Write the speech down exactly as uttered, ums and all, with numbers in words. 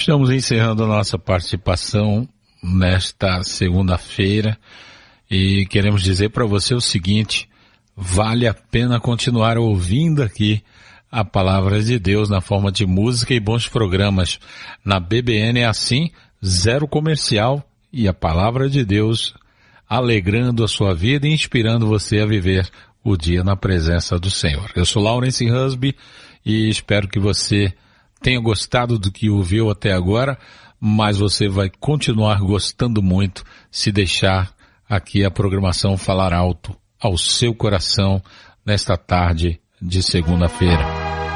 Estamos encerrando a nossa participação nesta segunda-feira e queremos dizer para você o seguinte: vale a pena continuar ouvindo aqui a palavra de Deus na forma de música e bons programas. Na B B N é assim, zero comercial e a palavra de Deus alegrando a sua vida e inspirando você a viver o dia na presença do Senhor. Eu sou Lawrence Husby e espero que você tenha gostado do que ouviu até agora, mas você vai continuar gostando muito se deixar aqui a programação falar alto ao seu coração nesta tarde de segunda-feira.